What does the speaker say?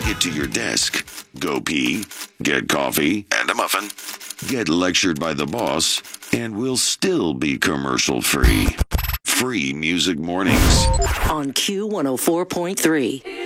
get to your desk, go pee, get coffee and a muffin, get lectured by the boss, and we'll still be commercial free. Free Music Mornings on Q104.3.